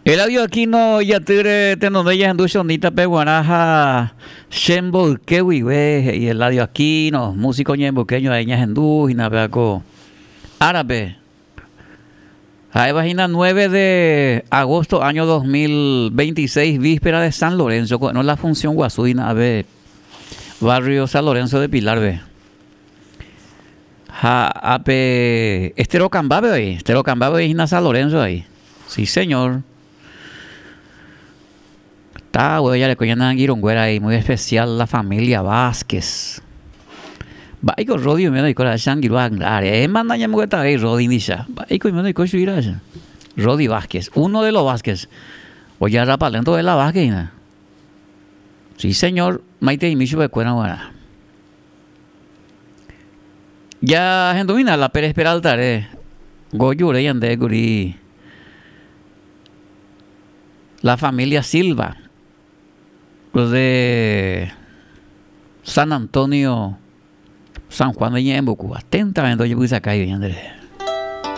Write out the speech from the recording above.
El audio aquí no ya tire te no ya andu sonita peguanaja shembo kewi we y el audio aquí no músico ñembo queño de ñas hindú y nabeaco árabe. Hay página 9 de agosto año 2026 víspera de San Lorenzo no la función guasuina ve barrio San Lorenzo de Pilar ve. Ha ape Estero Cambabe ahí, Estero Cambabe y San Lorenzo ahí. Sí, señor. Está, güey, ya le coñan a Guirongüera ahí, muy especial la familia Vázquez. Baiko Rodi me doy con la Shangiru Angare, manda ya mueta ahí Rodi Nisha. Baiko me doy con su iraja. Rodi Vázquez, uno de los Vázquez. Oye, rapalento de la Vázquez. Sí, señor, Maite y Michu de Cuena Guara. Ya, Gendumina, la Pérez Peralta, Goyure y Ande Guri. La familia Silva. Los de San Antonio, San Juan de Ñembucu. Atentamente, oye, pues acá y Andrés.